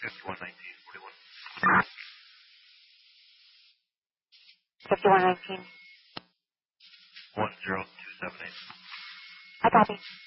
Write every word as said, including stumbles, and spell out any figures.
fifty-one nineteen forty-one. fifty-one nineteen. one zero two seven eight. I copy.